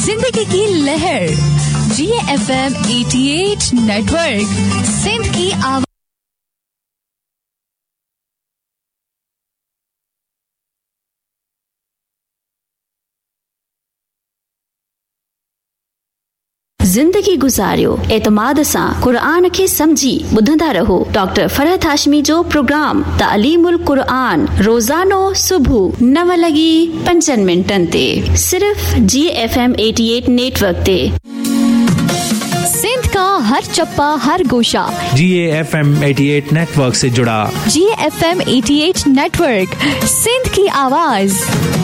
जिंदगी की लहर GFM 88 नेटवर्क सिंध की आवाज। ज़िंदगी गुज़ारियो एतमाद सां क़ुरान खे समझी ॿुधंदा रहो। डॉक्टर फरहत हाशमी जो प्रोग्राम तालीमुल क़ुरान रोज़ानो सुबुह 9:05 ते सिर्फ GFM 88 नेटवर्क ते। सिंध का हर चप्पा हर गोशा GFM 88 नेटवर्क से जुड़ा। GFM 88 नेटवर्क सिंध की आवाज।